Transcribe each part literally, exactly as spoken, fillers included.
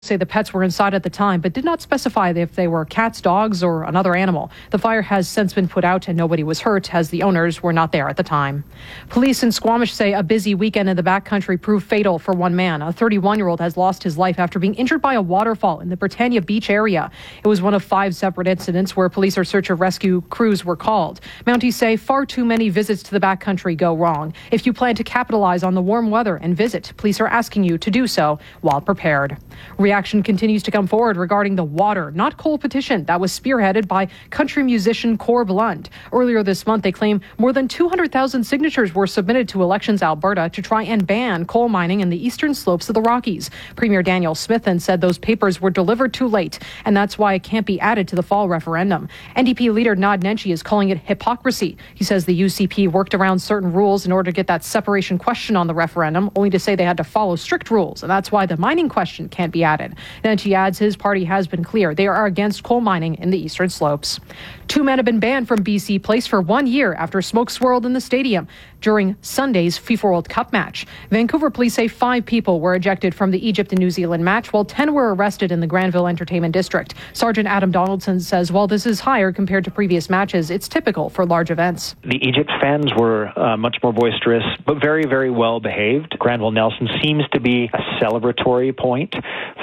Say the pets were inside at the time, but did not specify if they were cats, dogs, or another animal. The fire has since been put out and nobody was hurt, as the owners were not there at the time. Police in Squamish say a busy weekend in the backcountry proved fatal for one man. A thirty-one-year-old has lost his life after being injured by a waterfall in the Britannia Beach area. It was one of five separate incidents where police or search and rescue crews were called. Mounties say far too many visits to the backcountry go wrong. If you plan to capitalize on the warm weather and visit, police are asking you to do so while prepared. Reaction continues to come forward regarding the water, not coal petition that was spearheaded by country musician Cor Blunt. Earlier this month, they claim more than two hundred thousand signatures were submitted to Elections Alberta to try and ban coal mining in the eastern slopes of the Rockies. Premier Daniel Smith then said those papers were delivered too late, and that's why it can't be added to the fall referendum. N D P leader Nod Nenshi is calling it hypocrisy. He says the U C P worked around certain rules in order to get that separation question on the referendum, only to say they had to follow strict rules, and that's why the mining question can't be added. Nenshi adds his party has been clear. They are against coal mining in the eastern slopes. Two men have been banned from B C Place for one year after smoke swirled in the stadium during Sunday's FIFA World Cup match. Vancouver police say five people were ejected from the Egypt and New Zealand match, while ten were arrested in the Granville Entertainment District. Sergeant Adam Donaldson says while this is higher compared to previous matches, it's typical for large events. The Egypt fans were uh, much more boisterous, but very, very well behaved. Granville Nelson seems to be a celebratory point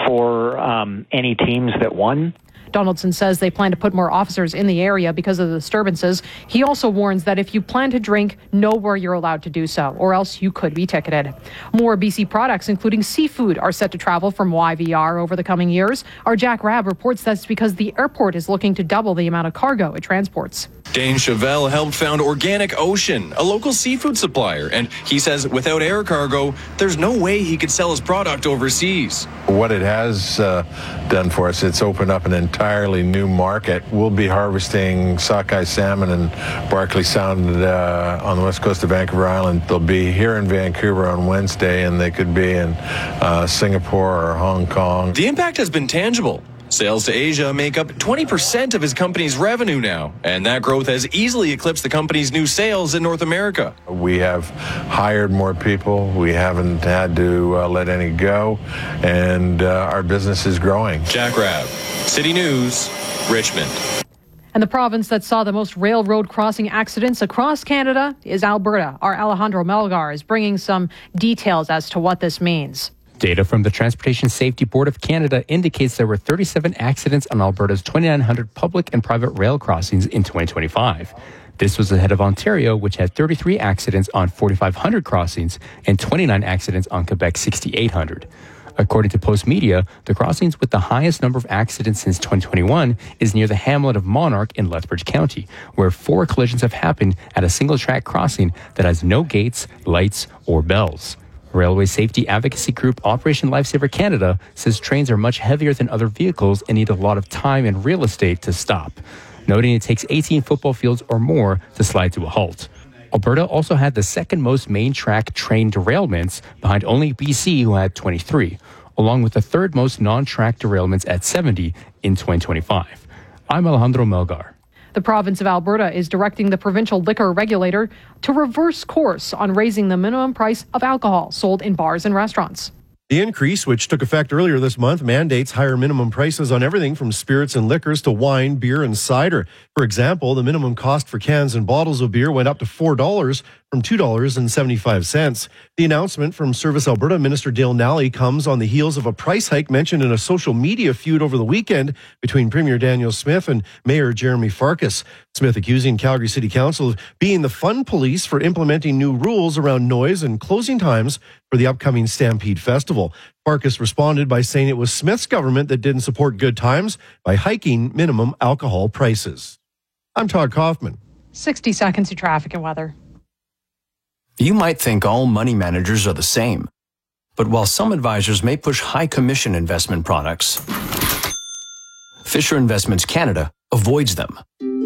for um, any teams that won. Donaldson says they plan to put more officers in the area because of the disturbances. He also warns that if you plan to drink, know where you're allowed to do so, or else you could be ticketed. More B C products, including seafood, are set to travel from Y V R over the coming years. Our Jack Rabb reports that's because the airport is looking to double the amount of cargo it transports. Dane Chevelle helped found Organic Ocean, a local seafood supplier, and he says without air cargo, there's no way he could sell his product overseas. What it has uh, done for us, it's opened up an entirely new market. We'll be harvesting sockeye salmon and Barkley Sound uh, on the west coast of Vancouver Island. They'll be here in Vancouver on Wednesday, and they could be in uh, Singapore or Hong Kong. The impact has been tangible. Sales to Asia make up twenty percent of his company's revenue now, and that growth has easily eclipsed the company's new sales in North America. We have hired more people. We haven't had to uh, let any go, and uh, our business is growing. Jack Rabb, City News, Richmond. And the province that saw the most railroad crossing accidents across Canada is Alberta. Our Alejandro Melgar is bringing some details as to what this means. Data from the Transportation Safety Board of Canada indicates there were thirty-seven accidents on Alberta's twenty-nine hundred public and private rail crossings in twenty twenty-five. This was ahead of Ontario, which had thirty-three accidents on forty-five hundred crossings and twenty-nine accidents on Quebec's sixty-eight hundred. According to Postmedia, the crossings with the highest number of accidents since twenty twenty-one is near the hamlet of Monarch in Lethbridge County, where four collisions have happened at a single-track crossing that has no gates, lights, or bells. Railway safety advocacy group Operation Lifesaver Canada says trains are much heavier than other vehicles and need a lot of time and real estate to stop, noting it takes eighteen football fields or more to slide to a halt. Alberta also had the second most main track train derailments, behind only B C, who had twenty-three, along with the third most non-track derailments at seventy in twenty twenty-five. I'm Alejandro Melgar. The province of Alberta is directing the provincial liquor regulator to reverse course on raising the minimum price of alcohol sold in bars and restaurants. The increase, which took effect earlier this month, mandates higher minimum prices on everything from spirits and liquors to wine, beer, and cider. For example, the minimum cost for cans and bottles of beer went up to four dollars from two dollars and seventy-five cents. The announcement from Service Alberta Minister Dale Nally comes on the heels of a price hike mentioned in a social media feud over the weekend between Premier Daniel Smith and Mayor Jeremy Farkas. Smith accusing Calgary City Council of being the fun police for implementing new rules around noise and closing times for the upcoming Stampede Festival. Farkas responded by saying it was Smith's government that didn't support good times by hiking minimum alcohol prices. I'm Todd Kaufman. sixty seconds of traffic and weather. You might think all money managers are the same, but while some advisors may push high commission investment products, Fisher Investments Canada avoids them.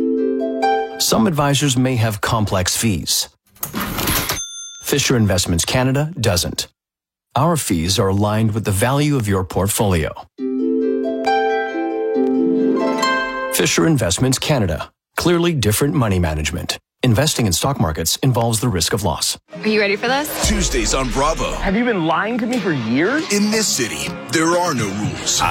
Some advisors may have complex fees. Fisher Investments Canada doesn't. Our fees are aligned with the value of your portfolio. Fisher Investments Canada. Clearly different money management. Investing in stock markets involves the risk of loss. Are you ready for this? Tuesdays on Bravo. Have you been lying to me for years? In this city, there are no rules.